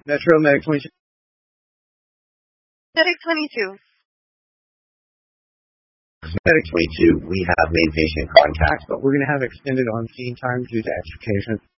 Metro Medic 22. Medic 22. Medic 22, we have made patient contact, but we're going to have extended on scene time due to extrication.